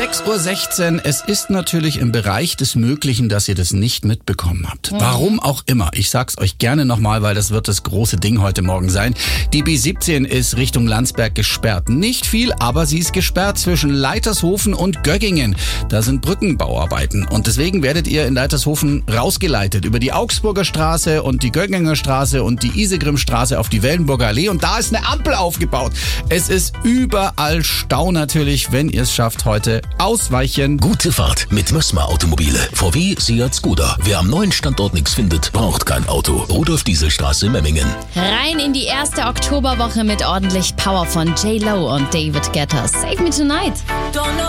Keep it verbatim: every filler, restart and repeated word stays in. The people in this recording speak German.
sechs Uhr sechzehn, es ist natürlich im Bereich des Möglichen, dass ihr das nicht mitbekommen habt. Warum auch immer. Ich sag's euch gerne nochmal, weil das wird das große Ding heute Morgen sein. Die B siebzehn ist Richtung Landsberg gesperrt. Nicht viel, aber sie ist gesperrt zwischen Leitershofen und Göggingen. Da sind Brückenbauarbeiten und deswegen werdet ihr in Leitershofen rausgeleitet über die Augsburger Straße und die Gögginger Straße und die Isegrimstraße auf die Wellenburger Allee und da ist eine Ampel aufgebaut. Es ist überall Stau natürlich, wenn ihr es schafft heute. Ausweichen. Gute Fahrt mit Mössmer Automobile. V W, Seat, Skoda. Wer am neuen Standort nichts findet, braucht kein Auto. Rudolf-Diesel-Straße, Memmingen. Rein in die erste Oktoberwoche mit ordentlich Power von J Lo und David Guetta. Save Me Tonight.